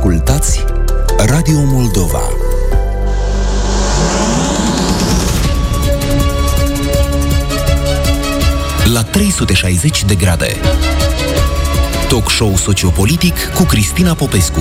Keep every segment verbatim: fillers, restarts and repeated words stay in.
Ascultați Radio Moldova. La trei sute șaizeci de grade. Talk show sociopolitic cu Cristina Popescu.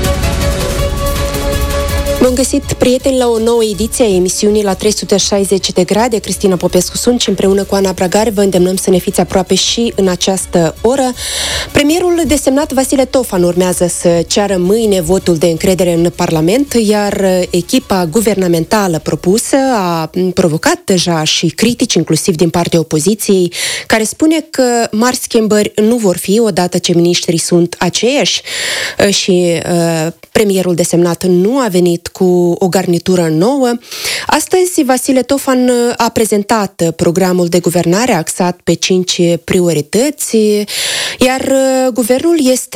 Bun găsit, prieteni, la o nouă ediție a emisiunii La trei sute șaizeci de grade. Cristina Popescu sunt și împreună cu Ana Bragare vă îndemnăm să ne fiți aproape și în această oră. Premierul desemnat Vasile Tofan urmează să ceară mâine votul de încredere în Parlament, iar echipa guvernamentală propusă a provocat deja și critici, inclusiv din partea opoziției, care spune că mari schimbări nu vor fi odată ce miniștrii sunt aceiași și uh, premierul desemnat nu a venit cu o garnitură nouă. Astăzi, Vasile Tofan a prezentat programul de guvernare axat pe cinci priorități, iar guvernul este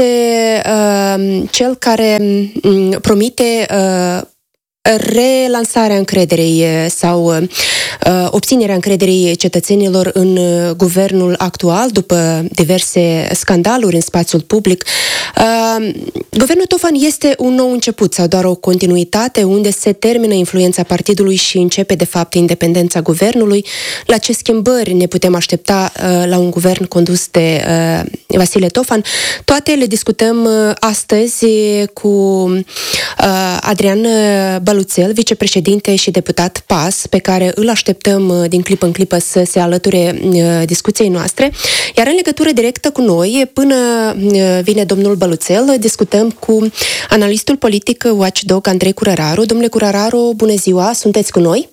uh, cel care um, promite uh, relansarea încrederii sau uh, obținerea încrederii cetățenilor în uh, guvernul actual după diverse scandaluri în spațiul public. Uh, guvernul Tofan este un nou început sau doar o continuitate unde se termină influența partidului și începe de fapt independența guvernului? La ce schimbări ne putem aștepta uh, la un guvern condus de uh, Vasile Tofan? Toate le discutăm uh, astăzi cu uh, Adrian Băluțel, vicepreședinte și deputat P A S, pe care îl așteptăm din clipă în clipă să se alăture discuției noastre. Iar în legătură directă cu noi, până vine domnul Băluțel, discutăm cu analistul politic Watchdog Andrei Curăraru. Domnule Curăraru, bună ziua, sunteți cu noi?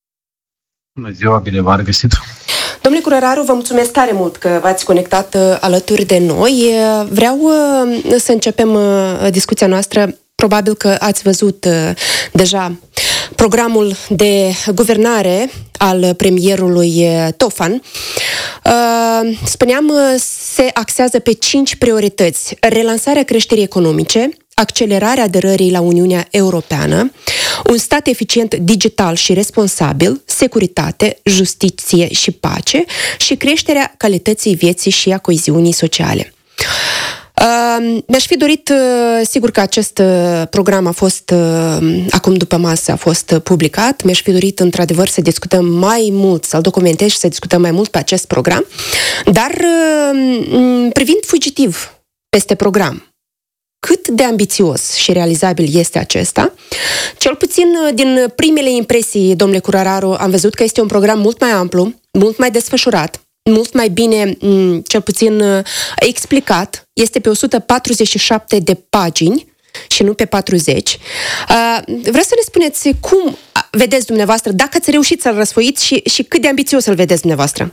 Bună ziua, bine v-am regăsit! Domnule Curăraru, vă mulțumesc tare mult că v-ați conectat alături de noi. Vreau să începem discuția noastră. Probabil că ați văzut uh, deja programul de guvernare al premierului Tofan. Uh, spuneam, uh, se axează pe cinci priorități: relansarea creșterii economice, accelerarea aderării la Uniunea Europeană, un stat eficient digital și responsabil, securitate, justiție și pace și creșterea calității vieții și a coeziunii sociale. Uh, mi-aș fi dorit, uh, sigur că acest uh, program a fost, uh, acum după masă, a fost uh, publicat. Mi-aș fi dorit, într-adevăr, să discutăm mai mult, să-l documentez și să discutăm mai mult pe acest program. Dar, uh, privind fugitiv peste program, cât de ambițios și realizabil este acesta? Cel puțin uh, din primele impresii, domnule Curăraru, am văzut că este un program mult mai amplu, mult mai desfășurat, mult mai bine, cel puțin, explicat. Este pe o sută patruzeci și șapte de pagini și nu pe patruzeci. Vreau să ne spuneți cum vedeți dumneavoastră, dacă ați reușit să-l răsfoiți și, și cât de ambițios îl vedeți dumneavoastră.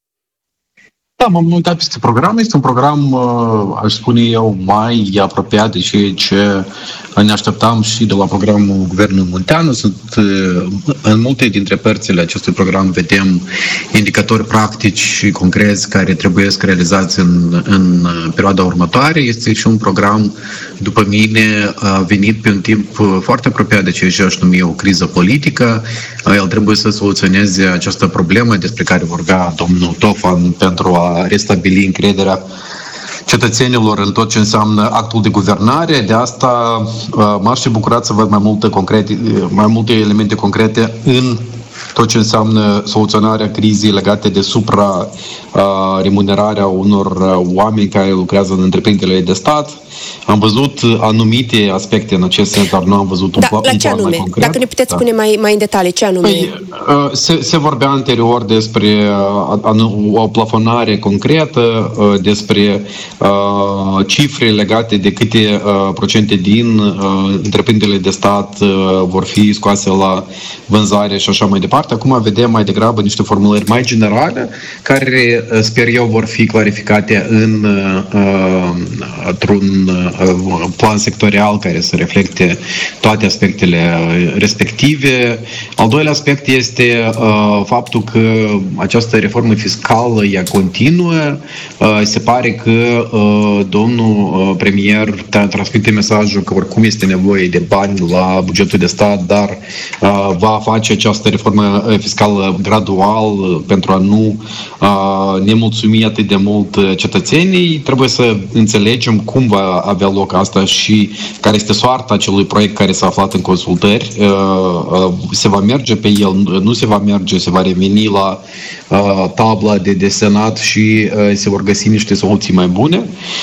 Da, m-am uitat peste program. Este un program, aș spune eu, mai apropiat de ceea ce ne așteptam și de la programul Guvernului Munteanu. Sunt, în multe dintre părțile acestui program vedem indicatori practici și concreți care trebuie să realizați în, în perioada următoare. Este și un program, după mine, venit pe un timp foarte apropiat de ceea ce aș numi o criză politică. El trebuie să soluționeze această problemă despre care vorbea domnul Tofan pentru a restabili încrederea cetățenilor în tot ce înseamnă actul de guvernare. De asta m-aș fi bucurat să văd mai multe, concrete, mai multe elemente concrete în tot ce înseamnă soluționarea crizei legate de supra-remunerarea unor oameni care lucrează în întreprinderile de stat. Am văzut anumite aspecte în acest sens, dar nu am văzut un, da, pla- un plan mai concret. Dacă ne puteți da. spune mai, mai în detalii, ce anume? Păi, se, se vorbea anterior despre o plafonare concretă, despre uh, cifre legate de câte uh, procente din uh, întreprinderile de stat uh, vor fi scoase la vânzare și așa mai departe. Acum vedem mai degrabă niște formulări mai generale, care sper eu vor fi clarificate în, uh, într-un plan sectorial care să reflecte toate aspectele respective. Al doilea aspect este uh, faptul că această reformă fiscală ea continuă. Uh, se pare că uh, domnul uh, premier transmite mesajul că oricum este nevoie de bani la bugetul de stat, dar uh, va face această reformă fiscală gradual pentru a nu uh, nemulțumi atât de mult cetățenii. Trebuie să înțelegem cum va va avea loc asta și care este soarta acelui proiect care s-a aflat în consultări. Se va merge pe el, nu se va merge, se va reveni la tabla de desenat și se vor găsi niște soluții mai bune.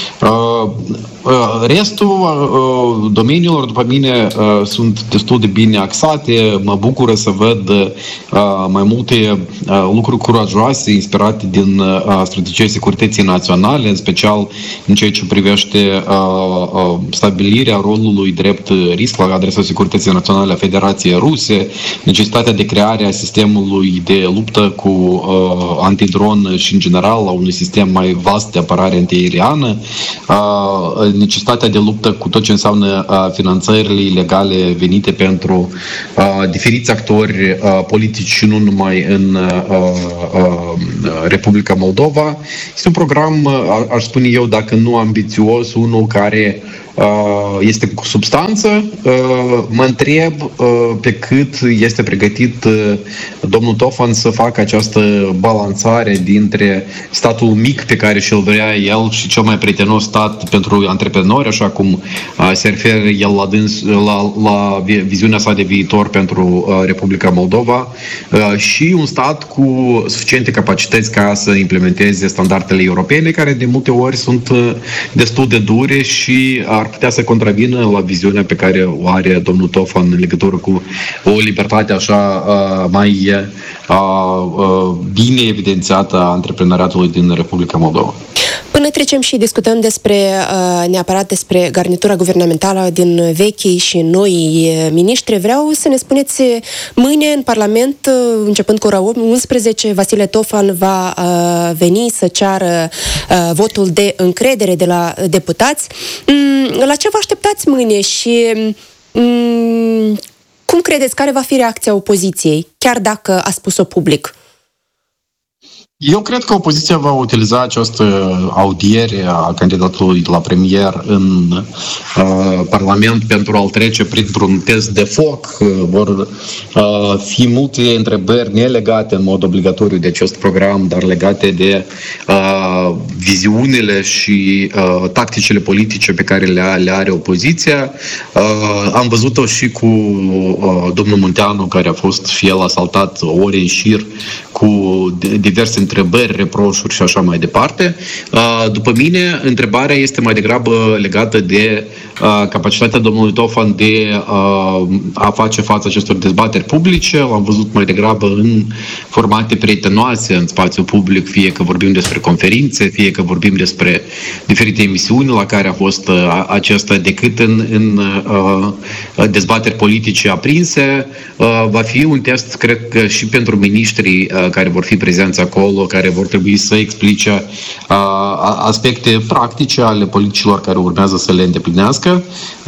Restul domeniilor, după mine, sunt destul de bine axate. Mă bucură să văd mai multe lucruri curajoase, inspirate din strategia securității naționale, în special în ceea ce privește stabilirea rolului drept risc la adresa securității naționale a Federației Ruse, necesitatea de creare a sistemului de luptă cu antidron și, în general, la unui sistem mai vast de apărare antiaeriană, necesitatea de luptă cu tot ce înseamnă finanțările ilegale venite pentru diferiți actori politici și nu numai în Republica Moldova. Este un program, aș spune eu, dacă nu ambițios, unul care este cu substanță. Mă întreb pe cât este pregătit domnul Tofan să facă această balansare dintre statul mic pe care și-l vrea el și cel mai prietenos stat pentru antreprenori, așa cum se referă el la, dâns, la, la viziunea sa de viitor pentru Republica Moldova, și un stat cu suficiente capacități ca să implementeze standardele europene, care de multe ori sunt destul de dure și ar putea să contravină la viziunea pe care o are domnul Tofan în legătură cu o libertate așa mai bine evidențiată a antreprenoriatului din Republica Moldova. Până trecem și discutăm despre, neapărat despre garnitura guvernamentală din vechii și noi miniștri, vreau să ne spuneți, mâine în Parlament, începând cu ora unsprezece, Vasile Tofan va veni să ceară votul de încredere de la deputați. La ce vă așteptați mâine și cum credeți, care va fi reacția opoziției, chiar dacă a spus-o public? Eu cred că opoziția va utiliza această audiere a candidatului la premier în uh, Parlament pentru a-l trece printr-un test de foc. Vor uh, fi multe întrebări nelegate în mod obligatoriu de acest program, dar legate de uh, viziunile și uh, tacticile politice pe care le, le are opoziția. Uh, am văzut-o și cu uh, domnul Munteanu, care a fost fie el asaltat ore în șir cu diverse întrebări, reproșuri și așa mai departe. După mine, întrebarea este mai degrabă legată de capacitatea domnului Tofan de a face față acestor dezbateri publice. L-am văzut mai degrabă în formate prietenoase în spațiul public, fie că vorbim despre conferințe, fie că vorbim despre diferite emisiuni la care a fost acesta, decât în, în dezbateri politice aprinse. Va fi un test, cred că, și pentru miniștrii care vor fi prezenți acolo, care vor trebui să explice aspecte practice ale politicilor care urmează să le îndeplinească.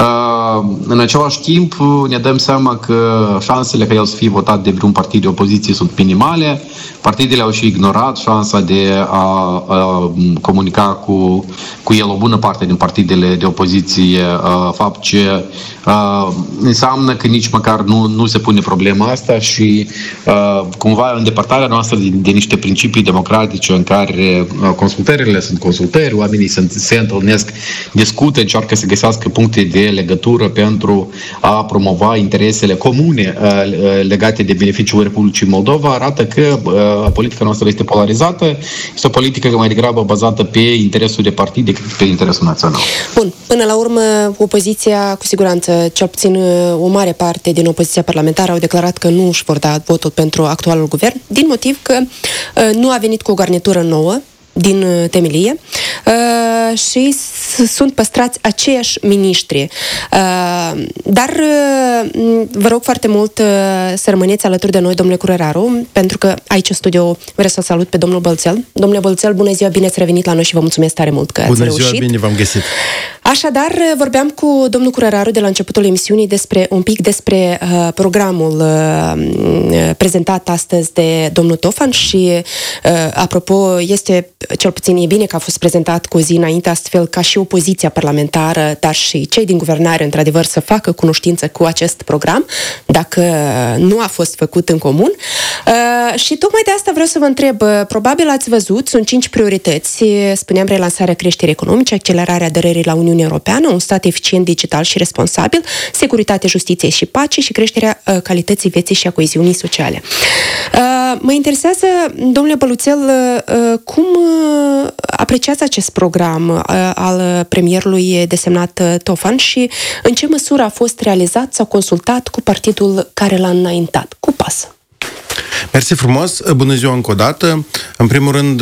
În același timp, ne dăm seama că șansele ca el să fie votat de vreun partid de opoziție sunt minimale. Partidele au și ignorat șansa de a, a comunica cu, cu el o bună parte din partidele de opoziție, a, fapt ce a, înseamnă că nici măcar nu, nu se pune problema asta și a, cumva îndepărtarea noastră de, de niște principii democratice în care a, consultările sunt consultări, oamenii se, se întâlnesc, discută, încearcă să găsească puncte de legătură pentru a promova interesele comune a, legate de beneficiul Republicii Moldova, arată că a, politica noastră este polarizată, este o politică mai degrabă bazată pe interesul de partid decât pe interesul național. Bun, până la urmă, opoziția, cu siguranță, cel puțin o mare parte din opoziția parlamentară au declarat că nu își vor da votul pentru actualul guvern, din motiv că uh, nu a venit cu o garnitură nouă din temelie uh, și sunt păstrați aceiași miniștri. Uh, dar uh, vă rog foarte mult uh, să rămâneți alături de noi, domnule Curăraru, pentru că aici în studio vreau să salut pe domnul Bălțel. Domnule Bălțel, bună ziua, bine ați revenit la noi și vă mulțumesc tare mult că bună ați reușit. Bună ziua, bine v-am găsit. Așadar, vorbeam cu domnul Curăraru de la începutul emisiunii despre un pic despre uh, programul uh, prezentat astăzi de domnul Tofan și, uh, apropo, este cel puțin e bine că a fost prezentat cu o zi înainte, astfel ca și opoziția parlamentară, dar și cei din guvernare, într-adevăr, să facă cunoștință cu acest program, dacă nu a fost făcut în comun. Uh, și tocmai de asta vreau să vă întreb, probabil ați văzut, sunt cinci priorități, spuneam relansarea creșterii economice, accelerarea aderării la Uniunea Europeană, un stat eficient, digital și responsabil, securitate, justiție și pace și creșterea uh, calității vieții și a coeziunii sociale. Uh, mă interesează, domnule Băluțel, uh, cum uh, apreciați acest program uh, al premierului desemnat uh, Tofan și în ce măsură a fost realizat sau consultat cu partidul care l-a înaintat, cu P A S? Mersi frumos, bună ziua încă o dată. În primul rând,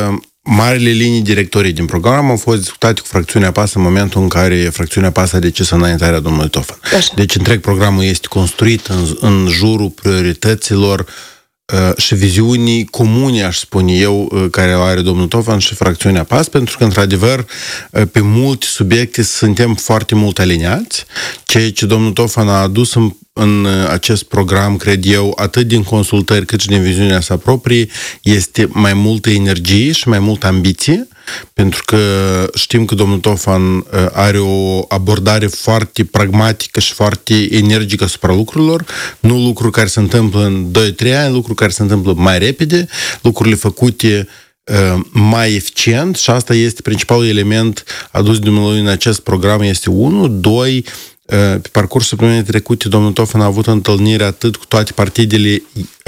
marile linii directorii din program au fost discutate cu fracțiunea P A S în momentul în care fracțiunea P A S a decis înaintarea domnului Tofan. Așa. Deci întreg programul este construit în, în jurul priorităților uh, și viziunii comune, aș spune eu, uh, care o are domnul Tofan și fracțiunea P A S, pentru că, într-adevăr, uh, pe multe subiecte suntem foarte mult aliniați. Ceea ce domnul Tofan a adus în în acest program, cred eu, atât din consultări cât și din viziunea sa proprie, este mai multă energie și mai multă ambiție, pentru că știm că domnul Tofan are o abordare foarte pragmatică și foarte energică asupra lucrurilor, nu lucruri care se întâmplă în doi trei ani, lucruri care se întâmplă mai repede, lucrurile făcute mai eficient și asta este principalul element adus de dumneavoastră în acest program, este unu, doi, pe parcursul săptămânii trecute, domnul Tofan a avut întâlniri atât cu toate partidele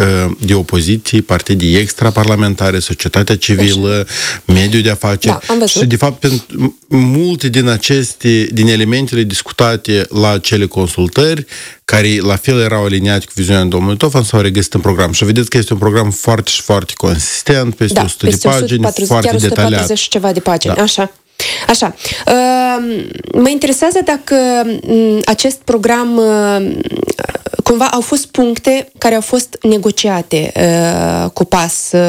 de opoziție, partide extraparlamentare, societatea civilă, mediul de afaceri. Da, și, de fapt, pentru multe din aceste, din elementele discutate la acele consultări, care la fel erau aliniate cu viziunea domnului Tofan, s-au regăsit în program. Și vedeți că este un program foarte și foarte consistent, peste da, o sută de pagini, patruzeci, foarte detaliat. o sută patruzeci și ceva de pagini, da. Așa. Așa. Mă interesează dacă acest program, cumva au fost puncte care au fost negociate cu P A S.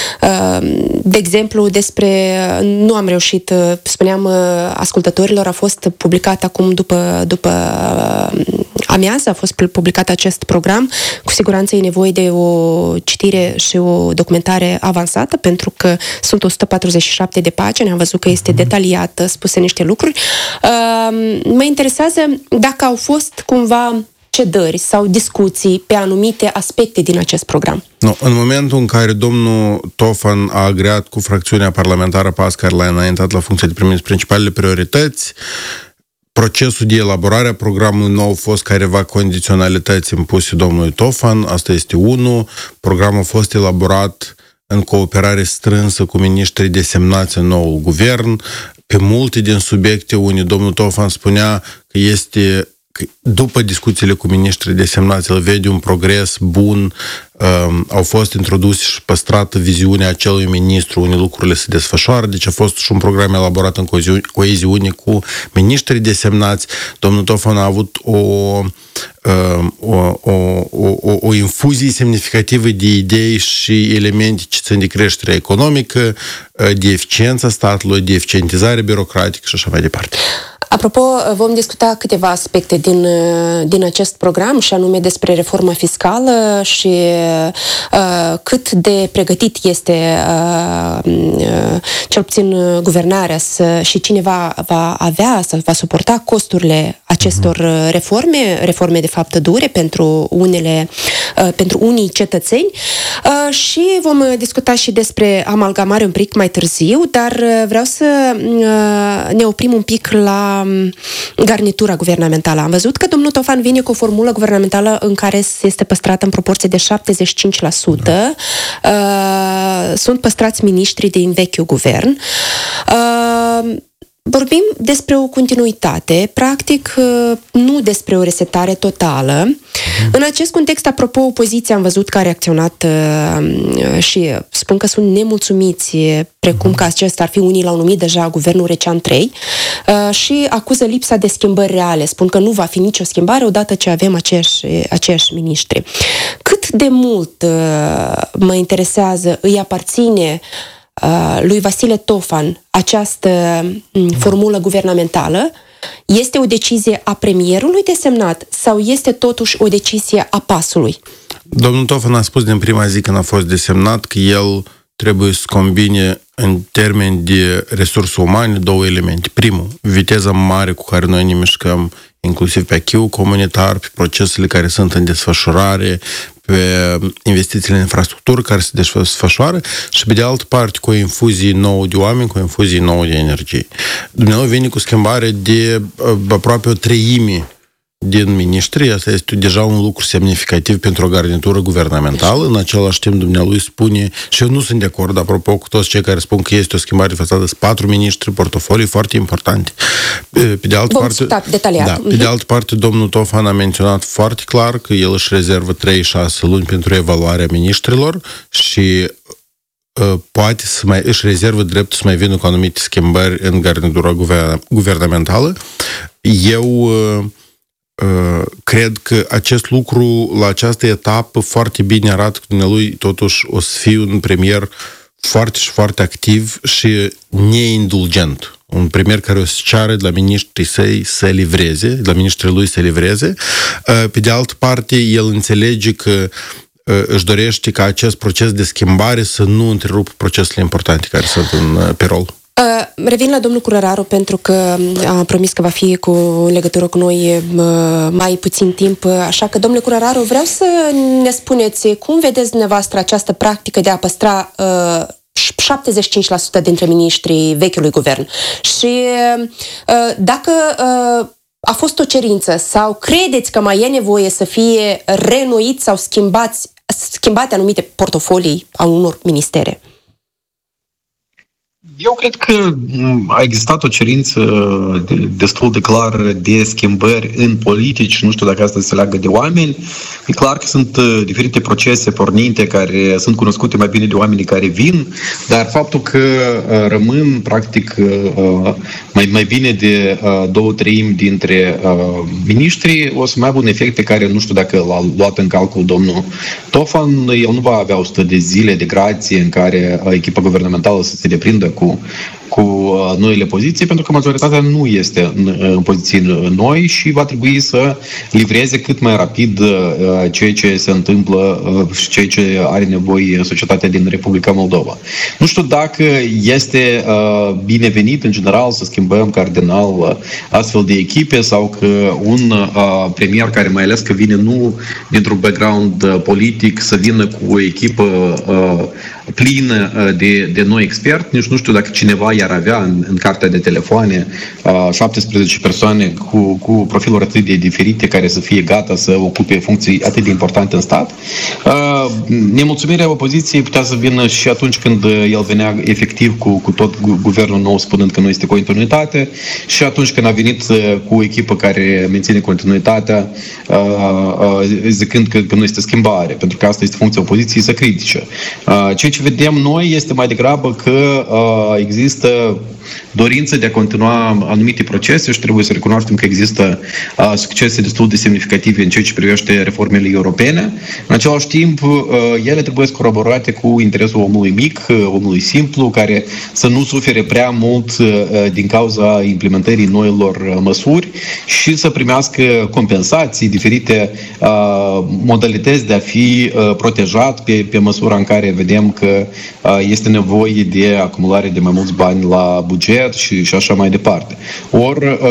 De exemplu, despre, nu am reușit, spuneam ascultătorilor, a fost publicat acum după, după amiază, a fost publicat acest program. Cu siguranță e nevoie de o citire și o documentare avansată, pentru că sunt o sută patruzeci și șapte de pagini, am văzut că este detaliat, spuse niște lucruri. Mă interesează dacă au fost cumva cedări sau discuții pe anumite aspecte din acest program. No, în momentul în care domnul Tofan a agreat cu fracțiunea parlamentară P A S, care l-a înaintat la funcția de prim-ministru, principalele priorități, procesul de elaborare a programului nou a fost careva condiționalități impuse domnului Tofan, asta este unul. Programul a fost elaborat în cooperare strânsă cu miniștrii desemnați în noul guvern. Pe multe din subiecte unde domnul Tofan spunea că este, că după discuțiile cu miniștrii desemnați, el vede un progres bun, um, au fost introduse și păstrată viziunea acelui ministru, unde lucrurile se desfășoară, deci a fost și un program elaborat în coeziune cu miniștrii desemnați. Domnul Tofan a avut o, o, o, o, o infuzie semnificativă de idei și elemente ce țin de creștere economică, de eficiența statului, de eficientizare birocratică și așa mai departe. Apropo, vom discuta câteva aspecte din, din acest program, și anume despre reforma fiscală și uh, cât de pregătit este uh, uh, cel puțin guvernarea să, și cine va, va avea, să va suporta costurile acestor uh, reforme, reforme de fapt dure pentru unele, uh, pentru unii cetățeni. Uh, și vom discuta și despre amalgamare un pic mai târziu, dar uh, vreau să uh, ne oprim un pic la garnitura guvernamentală. Am văzut că domnul Tofan vine cu o formulă guvernamentală în care este păstrată în proporție de șaptezeci și cinci la sută. Uh, sunt păstrați miniștrii din vechiul guvern. Uh, Vorbim despre o continuitate, practic nu despre o resetare totală. În acest context, apropo, opoziția am văzut că a reacționat uh, și spun că sunt nemulțumiți, precum că acesta ar fi, unii l-au numit deja guvernul Recean trei, uh, și acuză lipsa de schimbări reale. Spun că nu va fi nicio schimbare odată ce avem aceiași, aceiași miniștri. Cât de mult uh, mă interesează, îi aparține lui Vasile Tofan această formulă guvernamentală? Este o decizie a premierului desemnat sau este totuși o decizie a P A S-ului? Domnul Tofan a spus din prima zi când a fost desemnat că el trebuie să combine în termeni de resurse umane, două elemente. Primul, viteza mare cu care noi ne mișcăm, inclusiv pe achiul comunitar, pe procesele care sunt în desfășurare, pe investițiile în infrastructură care se desfășoară și, pe de altă parte, cu o infuzie nouă de oameni, cu o infuzie nouă de energie. Dumnezeu vine cu schimbare de aproape o treime din miniștri. Asta este deja un lucru semnificativ pentru o garnitură guvernamentală. În același timp, dumnealui spune, și eu nu sunt de acord, apropo, cu toți cei care spun că este o schimbare de fațadă, sunt patru miniștri, portofolii foarte importante. Pe de altă Vom parte, sta detaliat. Da, pe de altă parte, domnul Tofan a menționat foarte clar că el își rezervă trei șase luni pentru evaluarea miniștrilor și uh, poate să mai își rezervă dreptul să mai vină cu anumite schimbări în garnitura guver- guvernamentală. Eu uh, Uh, cred că acest lucru, la această etapă, foarte bine arată că dumnealui totuși o să fie un premier foarte și foarte activ și neindulgent. Un premier care o să ceară de la miniștrii săi să livreze, de la miniștrii lui să livreze. Uh, pe de altă parte, el înțelege că uh, își dorește ca acest proces de schimbare să nu întrerupă procesele importante care sunt în uh, pe rol. Uh, revin la domnul Curăraru pentru că a promis că va fi cu legătură cu noi uh, mai puțin timp, așa că, domnule Curăraru, vreau să ne spuneți cum vedeți dumneavoastră această practică de a păstra uh, șaptezeci și cinci la sută dintre miniștrii vechiului guvern și uh, dacă uh, a fost o cerință sau credeți că mai e nevoie să fie reînnoiți sau schimbați, schimbate anumite portofolii a unor ministere? Eu cred că a existat o cerință destul de clară de schimbări în politici, nu știu dacă asta se leagă de oameni. E clar că sunt diferite procese pornite care sunt cunoscute mai bine de oamenii care vin, dar faptul că rămân, practic, mai, mai bine de două treimi dintre miniștri, o să mai aibă un efect pe care nu știu dacă l-a luat în calcul domnul Tofan. El nu va avea o sută de zile de grație în care echipa guvernamentală să se deprindă cu cu uh, noile poziții, pentru că majoritatea nu este în, în poziții noi și va trebui să livreze cât mai rapid uh, ceea ce se întâmplă uh, și ceea ce are nevoie societatea din Republica Moldova. Nu știu dacă este uh, binevenit în general să schimbăm cardinal uh, astfel de echipe sau că un uh, premier care mai ales că vine nu dintr-un background uh, politic să vină cu o echipă uh, plină uh, de, de noi experți. Nici nu știu dacă cineva i-ar avea în, în cartea de telefoane uh, șaptesprezece persoane cu, cu profiluri atât de diferite care să fie gata să ocupe funcții atât de importante în stat. Uh, nemulțumirea opoziției putea să vină și atunci când el venea efectiv cu, cu tot guvernul nou spunând că nu este continuitate și atunci când a venit uh, cu o echipă care menține continuitatea uh, uh, zicând că, că nu este schimbare, pentru că asta este funcția opoziției să critique. Uh, ceea ce vedem noi este mai degrabă că uh, există dorință de a continua anumite procese și trebuie să recunoaștem că există uh, succese destul de semnificative în ceea ce privește reformele europene. În același timp, uh, ele trebuie să colaborate cu interesul omului mic, uh, omului simplu, care să nu sufere prea mult uh, din cauza implementării noilor uh, măsuri și să primească compensații, diferite uh, modalități de a fi uh, protejat pe, pe măsura în care vedem că uh, este nevoie de acumulare de mai mulți bani la buget și, și așa mai departe. Ori uh,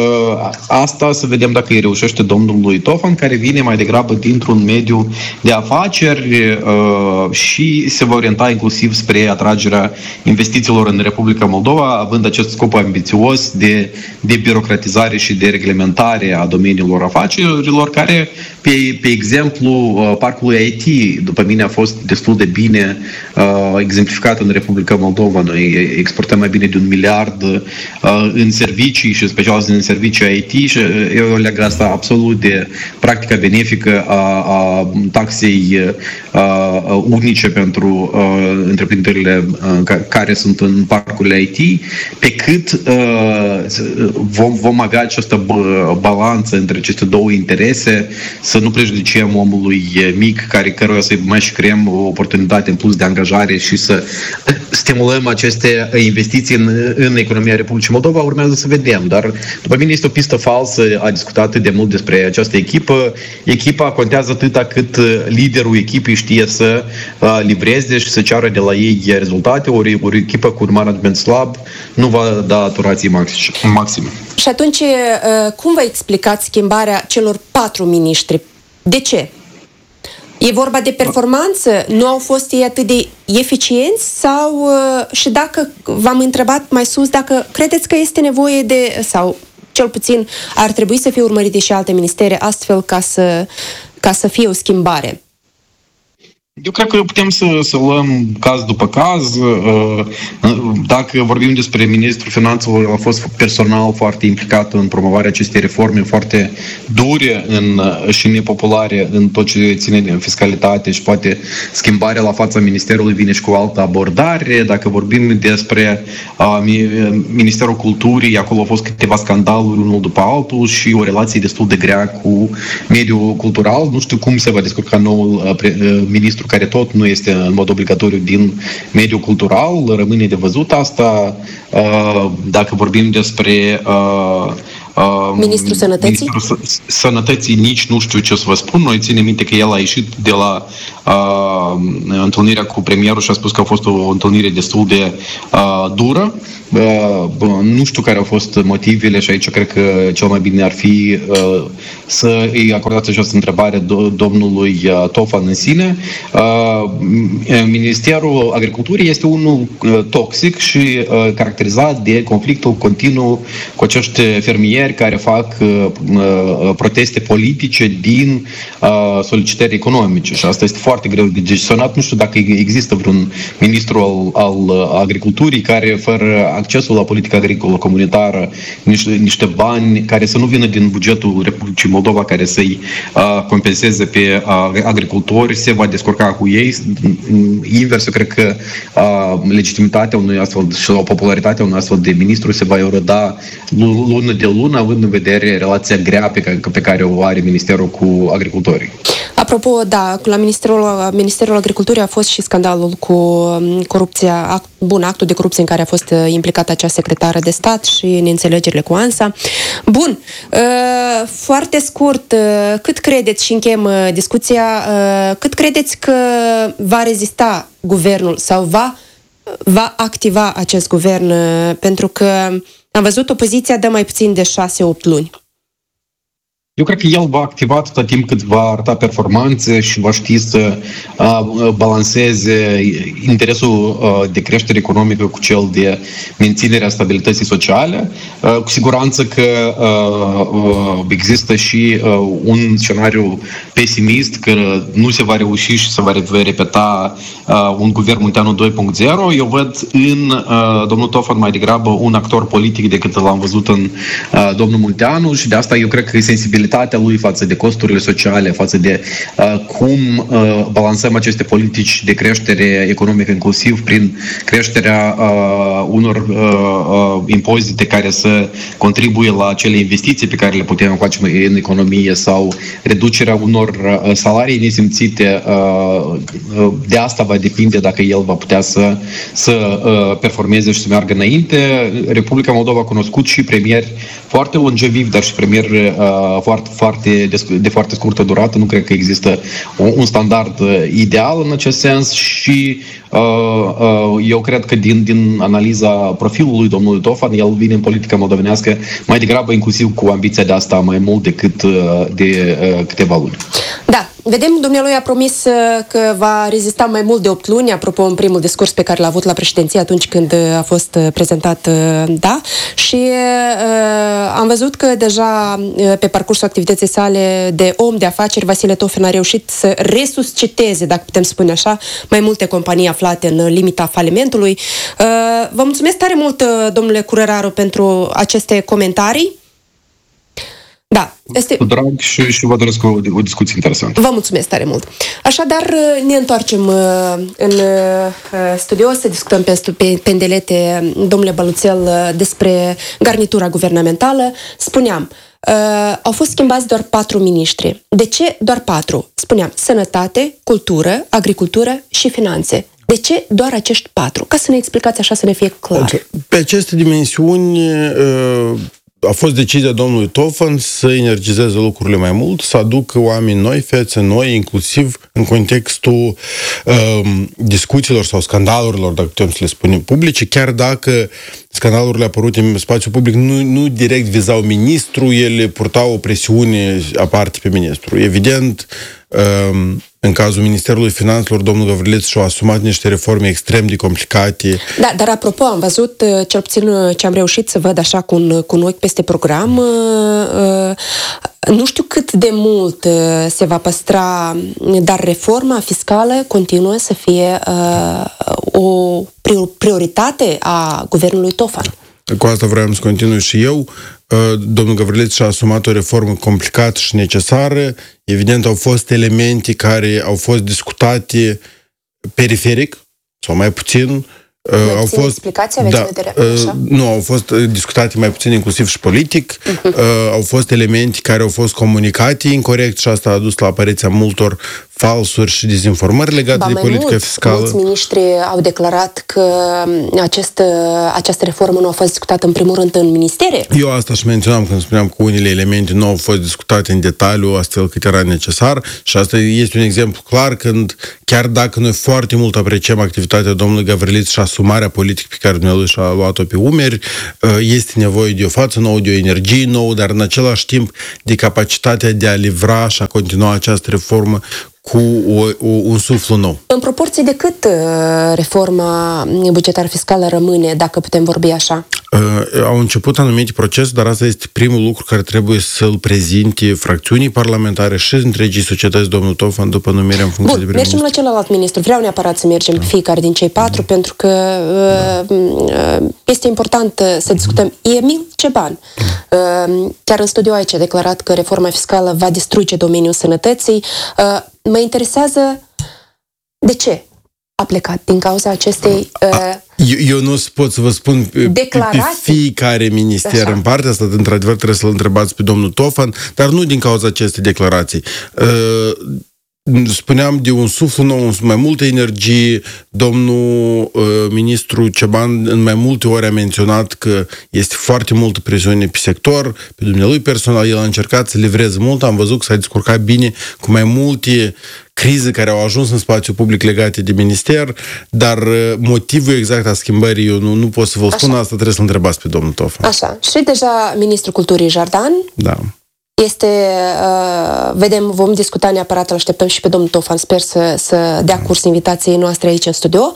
asta să vedem dacă îi reușește domnului Tofan, care vine mai degrabă dintr-un mediu de afaceri uh, și se va orienta inclusiv spre atragerea investițiilor în Republica Moldova, având acest scop ambițios de, de birocratizare și de reglementare a domeniilor afacerilor, care, pe, pe exemplu, uh, parcul I T, după mine, a fost destul de bine uh, exemplificat în Republica Moldova. Noi exportăm mai bine de un miliard uh, în servicii și special în servicii I T și eu leg asta absolut de practica benefică a, a taxei uh, unice pentru uh, întreprinderile uh, care sunt în parcul I T, pe cât uh, vom, vom avea această balanță între aceste două interese, să nu prejudiciem omului mic care căruia să mai și creăm o oportunitate în plus de angajare și să stimulăm aceste investiții în, în economia economia Republicii Moldova, urmează să vedem. Dar, după mine, este o pistă falsă, a discutat atât de mult despre această echipă. Echipa contează atâta cât liderul echipei știe să livreze și să ceară de la ei rezultate, ori o echipă cu un management slab nu va da turații maxime. Și atunci, cum vă explicați schimbarea celor patru miniștri? De ce? E vorba de performanță? Nu au fost ei atât de eficienți? Sau, și dacă v-am întrebat mai sus, dacă credeți că este nevoie de, sau cel puțin ar trebui să fie urmărite și alte ministere astfel ca să, ca să fie o schimbare? Eu cred că putem să, să luăm caz după caz. Dacă vorbim despre Ministrul Finanțelor, a fost personal foarte implicat în promovarea acestei reforme foarte dure în, și nepopulare în tot ce ține de fiscalitate și poate schimbarea la fața Ministerului vine și cu o altă abordare. Dacă vorbim despre uh, Ministerul Culturii, acolo au fost câteva scandaluri unul după altul și o relație destul de grea cu mediul cultural. Nu știu cum se va descurca noul uh, pre, uh, ministru, care tot nu este în mod obligatoriu din mediul cultural, rămâne de văzut asta. Dacă vorbim despre Ministrul Sănătății? Ministrul Sănătății, nici nu știu ce să vă spun. Noi ținem minte că el a ieșit de la uh, întâlnirea cu premierul și a spus că a fost o întâlnire destul de uh, dură. Uh, nu știu care au fost motivele și aici cred că cel mai bine ar fi uh, să îi acordați această întrebare do- domnului uh, Tofan în sine. Uh, Ministerul Agriculturii este unul uh, toxic și uh, caracterizat de conflictul continuu cu acești fermieri care fac uh, uh, proteste politice din uh, solicitări economice și asta este foarte greu de gestionat. Nu știu dacă există vreun ministru al, al agriculturii care, fără accesul la politica agricolă comunitară, niște, niște bani care să nu vină din bugetul Republicii Moldova, care să-i uh, compenseze pe uh, agricultori, se va descurca cu ei. Invers, eu cred că uh, legitimitatea unui astfel și o popularitatea unui astfel de ministru se va eroda lună de lună, având în vedere relația grea pe care, pe care o are Ministerul cu agricultorii. Apropo, da, la Ministerul, Ministerul Agriculturii a fost și scandalul cu corupția, act, bun, actul de corupție în care a fost implicată acea secretară de stat și neînțelegerile cu ANSA. Bun, foarte scurt, cât credeți, și încheiem discuția, cât credeți că va rezista guvernul sau va, va activa acest guvern? Pentru că am văzut opoziția dă mai puțin de șase opt luni. Eu cred că el va activa atâta timp cât va arăta performanțe și va ști să uh, balanceze interesul uh, de creștere economică cu cel de menținerea stabilității sociale. Uh, cu siguranță că uh, uh, există și uh, un scenariu pesimist că nu se va reuși și se va repeta uh, un guvern Munteanu doi punct zero. Eu văd în uh, domnul Tofan mai degrabă un actor politic decât l-am văzut în uh, domnul Munteanu și de asta eu cred că sensibilitatea lui față de costurile sociale, față de uh, cum uh, balansăm aceste politici de creștere economică inclusiv prin creșterea uh, unor uh, uh, impozite care să contribuie la acele investiții pe care le putem face în economie sau reducerea unor uh, salarii nesimțite. Uh, uh, de asta va depinde dacă el va putea să, să uh, performeze și să meargă înainte. Republica Moldova a cunoscut și premieri foarte longevivi, dar și premieri uh, foarte Foarte, de, de foarte scurtă durată. Nu cred că există un, un standard uh, ideal în acest sens și uh, uh, eu cred că din, din analiza profilului domnului Tofan, el vine în politica moldovenească mai degrabă inclusiv cu ambiția de asta mai mult decât uh, de uh, câteva luni. Da, vedem, dumnealui a promis că va rezista mai mult de opt luni, apropo în primul discurs pe care l-a avut la președinție atunci când a fost prezentat, da, și uh, am văzut că deja pe parcursul activității sale de om de afaceri, Vasile Tofan a reușit să resusciteze, dacă putem spune așa, mai multe companii aflate în limita falimentului. Uh, vă mulțumesc tare mult, domnule Curăraru, pentru aceste comentarii. Da, este... Cu drag și, și vă doresc o, o discuție interesantă. Vă mulțumesc tare mult. Așadar, ne întoarcem în studio să discutăm pe, pe pendelete, domnule Băluțel, despre garnitura guvernamentală. Spuneam, au fost schimbați doar patru miniștri. De ce doar patru? Spuneam, sănătate, cultură, agricultură și finanțe. De ce doar acești patru? Ca să ne explicați așa, să ne fie clar. Pe aceste dimensiuni a fost decizia domnului Tofan să energizeze lucrurile mai mult, să aducă oameni noi, fețe noi, inclusiv în contextul um, discuțiilor sau scandalurilor, dacă putem să le spunem, publice, chiar dacă scandalurile apărute în spațiu public nu, nu direct vizau ministru, ele purtau o presiune aparte pe ministru. Evident, um, în cazul Ministerului Finanțelor, domnul Gavrileț și-a asumat niște reforme extrem de complicate. Da, dar apropo, am văzut, cel puțin ce am reușit să văd așa cu un, cu un ochi peste program, nu știu cât de mult se va păstra, dar reforma fiscală continuă să fie o prioritate a guvernului Tofan. Cu asta vreau să continui și eu. Domnul Gavrileț și-a asumat o reformă complicată și necesară. Evident, au fost elemente care au fost discutate periferic, sau mai puțin. Mai au puțin fost explicații, aveți da, vedere, așa? Nu, au fost discutate mai puțin inclusiv și politic. Uh-huh. Au fost elemente care au fost comunicate incorect și asta a dus la apariția multor falsuri și dezinformări legate ba, de politica mult, fiscală. Mulți miniștri au declarat că acest, această reformă nu a fost discutată în primul rând în ministere. Eu asta și menționam când spuneam că unele elemente nu au fost discutate în detaliu, astfel cât era necesar, și asta este un exemplu clar când, chiar dacă noi foarte mult apreciem activitatea domnului Gavrileț și asumarea politică pe care dumnealui și-a luat-o pe umeri, este nevoie de o față nouă, de o energie nouă, dar în același timp de capacitatea de a livra și a continua această reformă cu o, o, un suflu nou. În proporție de cât uh, reforma bugetară fiscală rămâne, dacă putem vorbi așa? Uh, au început anumite procese, dar asta este primul lucru care trebuie să-l prezinte fracțiunii parlamentare și întregii societăți, domnul Tofan, după numirea în funcție Bun, de prim-ministru. mergem la celălalt ministru. Vreau neapărat să mergem pe fiecare din cei patru, da. Pentru că uh, este important să discutăm. Emil Ceban, uh, chiar în studio aici a declarat că reforma fiscală va distruge domeniul sănătății. Uh, Mă interesează de ce a plecat din cauza acestei... Uh, eu, eu nu pot să vă spun pe, pe fiecare minister așa. În partea asta, într-adevăr, trebuie să-l întrebați pe domnul Tofan, dar nu din cauza acestei declarații. Uh, Spuneam de un suflu nou, mai multă energie. Domnul uh, ministru Ceban în mai multe ori a menționat că este foarte multă presiune pe sector, pe dumnealui personal. El a încercat să livreze mult, am văzut că s-a descurcat bine cu mai multe crize care au ajuns în spațiu public legate de minister, dar uh, motivul exact a schimbării eu nu, nu pot să vă spun, asta trebuie să-l întrebați pe domnul Tofan. Așa. Și deja ministrul culturii Jardan. Da. Este, uh, vedem, vom discuta neapărat, îl așteptăm și pe domnul Tofan, sper să, să dea curs invitației noastre aici în studio.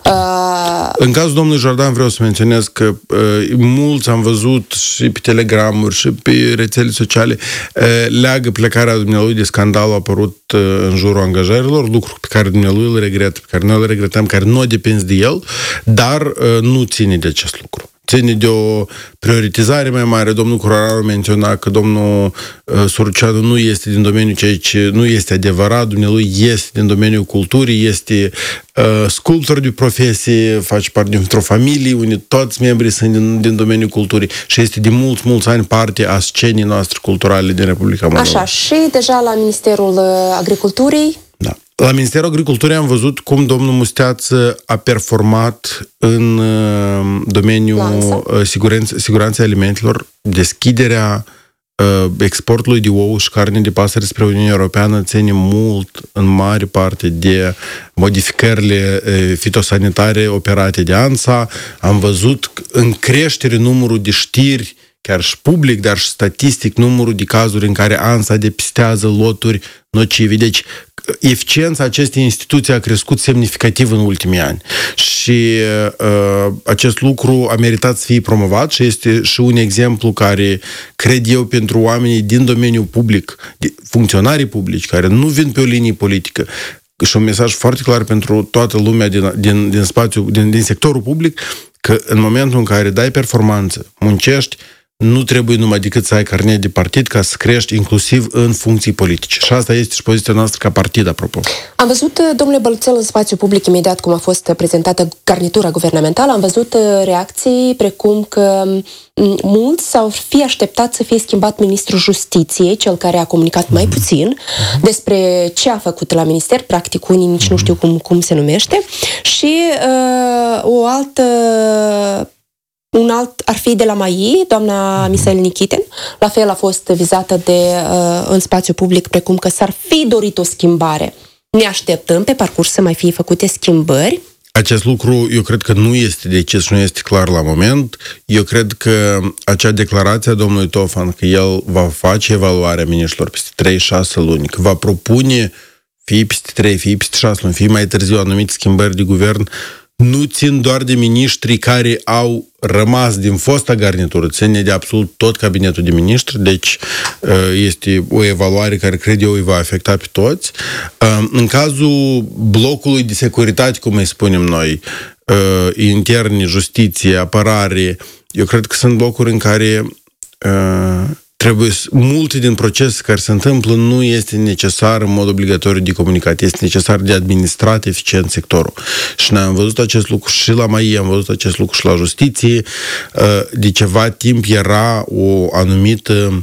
Uh, în cazul domnului Jardan vreau să menționez că uh, mulți am văzut și pe telegramuri și pe rețele sociale uh, leagă plecarea dumnealui de scandalul apărut uh, în jurul angajărilor, lucru pe care dumnealui îl regretă, pe care noi îl regretăm, care nu depinde de el, dar uh, nu ține de acest lucru. Ține de o prioritizare mai mare. Domnul Curaru menționa că domnul uh, Suruceanu nu este din domeniul ceea ce nu este adevărat, dumnealui este din domeniul culturii, este uh, sculptor de profesie, face parte dintr-o familie unde toți membrii sunt din, din domeniul culturii și este de mulți, mulți ani parte a scenii noastre culturale din Republica Moldova. Așa, și deja la Ministerul Agriculturii. Da. La Ministerul Agriculturii am văzut cum domnul Musteață a performat în uh, domeniul uh, siguranț- siguranței alimentelor, deschiderea uh, exportului de ou și carne de pasăre spre Uniunea Europeană ține mult, în mare parte, de modificările uh, fitosanitare operate de ANSA. Am văzut în creștere numărul de știri, chiar și public, dar și statistic, numărul de cazuri în care ANSA depistează loturi nocive. Deci, eficiența acestei instituții a crescut semnificativ în ultimii ani și uh, acest lucru a meritat să fie promovat și este și un exemplu care, cred eu, pentru oamenii din domeniul public, funcționarii publici, care nu vin pe o linie politică, și un mesaj foarte clar pentru toată lumea din, din, din spațiu, din, din sectorul public, că în momentul în care dai performanță, muncești, nu trebuie numai decât să ai carnet de partid ca să crești inclusiv în funcții politice. Și asta este și poziția noastră ca partid, apropo. Am văzut, domnule Bălțel, în spațiu public, imediat cum a fost prezentată garnitura guvernamentală, am văzut reacții precum că mulți s-au fi așteptat să fie schimbat ministrul Justiției, cel care a comunicat mai puțin despre ce a făcut la minister, practic unii nici nu știu cum, cum se numește, și uh, o altă Un alt ar fi de la M A I, doamna Misael Nichiten, la fel a fost vizată de, uh, în spațiu public, precum că s-ar fi dorit o schimbare. Ne așteptăm pe parcurs să mai fie făcute schimbări. Acest lucru, eu cred că nu este decis și nu este clar la moment. Eu cred că acea declarație a domnului Tofan, că el va face evaluarea miniștrilor peste trei șase luni, că va propune fie peste trei, fie peste șase luni, fie mai târziu anumite schimbări de guvern, nu țin doar de miniștrii care au rămas din fosta garnitură, ține de absolut tot cabinetul de miniștri, deci este o evaluare care cred eu îi va afecta pe toți. În cazul blocului de securitate, cum îi spunem noi, interne, justiție, apărare, eu cred că sunt blocuri în care trebuie, multe din procese care se întâmplă nu este necesar în mod obligatoriu de comunicat, este necesar de administrat eficient sectorul. Și noi am văzut acest lucru și la M A I, am văzut acest lucru și la justiție. De ceva timp era o anumită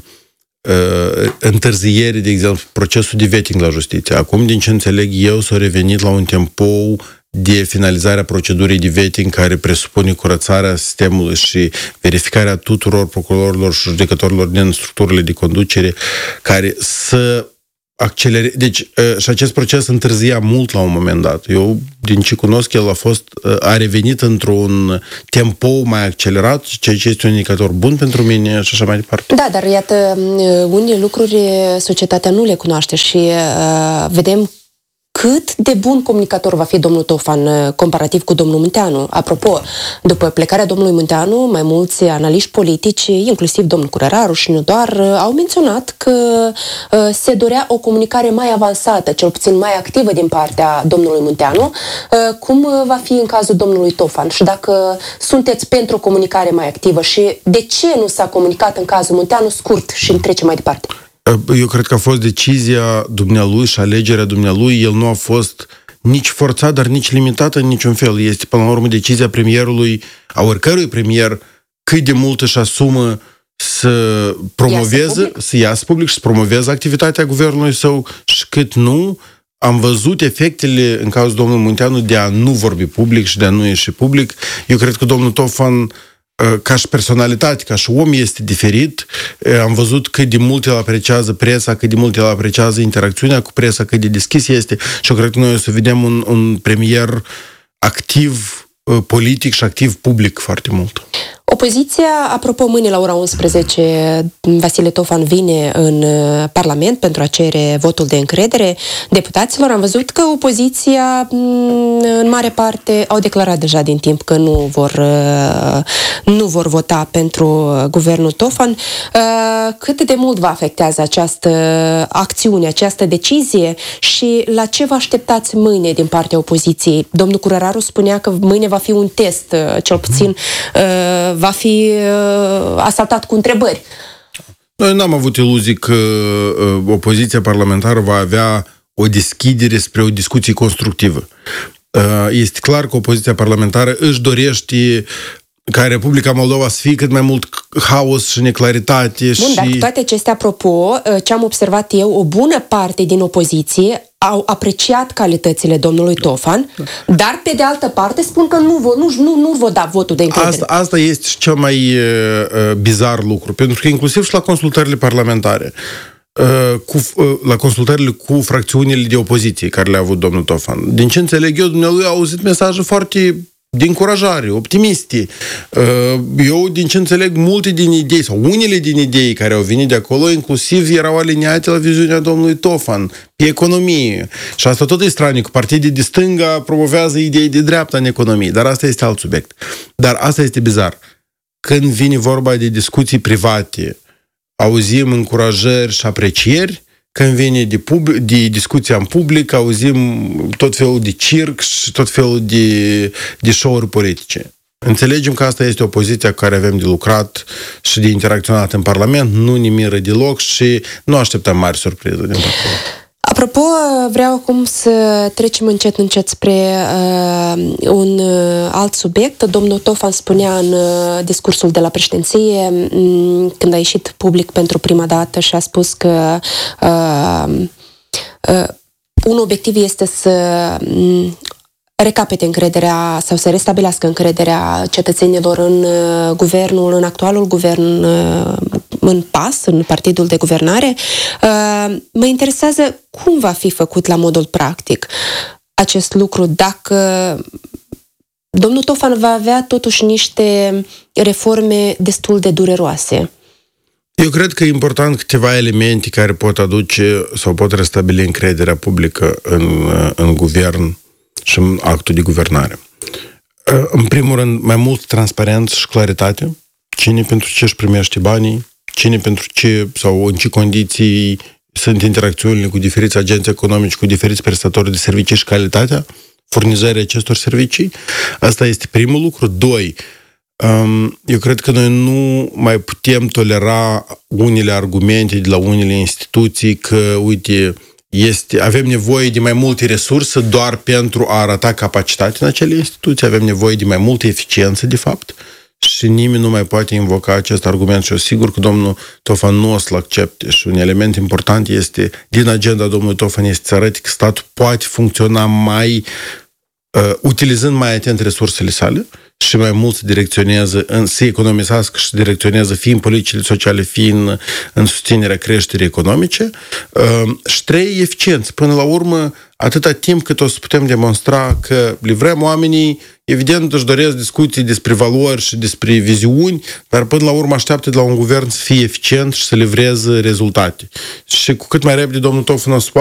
întârziere, de exemplu, procesul de vetting la justiție. Acum, din ce înțeleg eu, s-a revenit la un tempo de finalizarea procedurii de vetting care presupune curățarea sistemului și verificarea tuturor procurorilor și judecătorilor din structurile de conducere care să accelere. Deci, și acest proces întârzia mult la un moment dat. Eu, din ce cunosc, el a fost, a revenit într-un tempo mai accelerat, ceea ce este un indicator bun pentru mine și așa mai departe. Da, dar iată, unele lucruri societatea nu le cunoaște și uh, vedem cât de bun comunicator va fi domnul Tofan comparativ cu domnul Munteanu. Apropo, după plecarea domnului Munteanu, mai mulți analiști politici, inclusiv domnul Curăraru și nu doar, au menționat că se dorea o comunicare mai avansată, cel puțin mai activă din partea domnului Munteanu, cum va fi în cazul domnului Tofan. Și dacă sunteți pentru o comunicare mai activă și de ce nu s-a comunicat în cazul Munteanu, scurt și trecem mai departe. Eu cred că a fost decizia dumnealui și alegerea dumnealui. El nu a fost nici forțat, dar nici limitat în niciun fel. Este, până la urmă, decizia premierului, a oricărui premier, cât de mult își asumă să promoveze, să iasă public și să promoveze activitatea guvernului său și cât nu. Am văzut efectele în cazul domnului Munteanu de a nu vorbi public și de a nu ieși public. Eu cred că domnul Tofan, ca și personalitate, ca și om, este diferit. Am văzut cât de mult el apreciază presa, cât de mult el apreciază interacțiunea cu presa, cât de deschis este și eu cred că noi o să vedem un, un premier activ politic și activ public foarte mult. Opoziția, apropo, mâine la ora unsprezece, Vasile Tofan vine în Parlament pentru a cere votul de încredere deputaților. Am văzut că opoziția, în mare parte, au declarat deja din timp că nu vor, nu vor vota pentru guvernul Tofan. Cât de mult vă afectează această acțiune, această decizie și la ce vă așteptați mâine din partea opoziției? Domnul Curăraru spunea că mâine va fi un test, cel puțin va fi uh, asaltat cu întrebări. Noi n-am avut iluzii că uh, opoziția parlamentară va avea o deschidere spre o discuție constructivă. Uh, este clar că opoziția parlamentară își dorește ca Republica Moldova să fie cât mai mult haos și neclaritate. Bun, și... dar cu toate acestea, apropo, ce am observat eu, o bună parte din opoziție au apreciat calitățile domnului Tofan, dar pe de altă parte spun că nu, nu, nu, nu vor da votul de încredere. Asta, asta este și cel mai uh, bizar lucru, pentru că inclusiv și la consultările parlamentare, uh, cu, uh, la consultările cu fracțiunile de opoziție care le-a avut domnul Tofan, din ce înțeleg eu, dumnealui a auzit mesaje foarte de încurajare, optimiste. Eu, din ce înțeleg, multe din idei, sau unele din idei care au venit de acolo, inclusiv erau aliniate la viziunea domnului Tofan, pe economie. Și asta tot e straniu, partidii de stânga promovează idei de dreapta în economie, dar asta este alt subiect. Dar asta este bizar. Când vine vorba de discuții private, auzim încurajări și aprecieri, când vine de, pub- de discuția în public, auzim tot felul de circ și tot felul de, de show-uri politice. Înțelegem că asta este o poziție cu care avem de lucrat și de interacționat în Parlament, nu ne miră deloc și nu așteptăm mari surprize din partea. Apropo, vreau acum să trecem încet, încet spre uh, un uh, alt subiect. Domnul Tofan spunea în uh, discursul de la președinție, um, când a ieșit public pentru prima dată și a spus că uh, uh, un obiectiv este să um, recapete încrederea sau să restabilească încrederea cetățenilor în uh, guvernul, în actualul guvern, uh, în P A S, în partidul de guvernare. Uh, mă interesează cum va fi făcut la modul practic acest lucru, dacă domnul Tofan va avea totuși niște reforme destul de dureroase. Eu cred că e important câteva elemente care pot aduce sau pot restabili încrederea publică în, în guvern și în actul de guvernare. În primul rând, mai mult transparență și claritate. Cine pentru ce își primește banii, cine pentru ce sau în ce condiții sunt interacțiunile cu diferiți agenți economici, cu diferiți prestatori de servicii și calitatea furnizării acestor servicii. Asta este primul lucru. Doi, eu cred că noi nu mai putem tolera unele argumente de la unele instituții că, uite, Este, avem nevoie de mai multe resurse doar pentru a arăta capacitate în acele instituții, avem nevoie de mai multă eficiență, de fapt, și nimeni nu mai poate invoca acest argument și eu sigur că domnul Tofan nu o să-l accepte și un element important este, din agenda domnului Tofan, este să arăte că statul poate funcționa mai, uh, utilizând mai atent resursele sale și mai mult să direcționeze, în, să economisească și să direcționeze fie în politicile sociale, fie în, în susținerea creșterii economice. Uh, și trei, eficiență. Până la urmă, atâta timp cât o să putem demonstra că livrăm oamenii, evident își doresc discuții despre valori și despre viziuni, dar până la urmă așteaptă de la un guvern să fie eficient și să livreze rezultate. Și cu cât mai repede domnul Tofan o să